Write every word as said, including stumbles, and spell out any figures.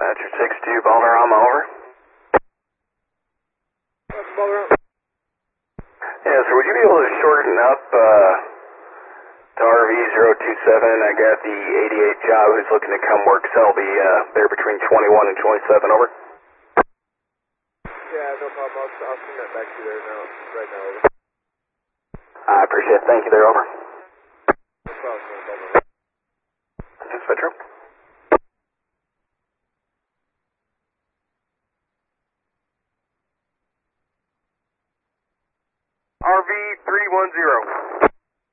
Dispatcher six two, Balderrama, over. Yeah, sir, would you be able to shorten up uh, to R V zero two seven? I got the eighty-eight job who's looking to come work Selby uh, there between twenty-one and twenty-seven, over. Yeah, no problem. I'll, I'll send that back to you there now, right now, over. I appreciate it. Thank you there, over. No problem, no problem. Dispatcher. R V three one zero.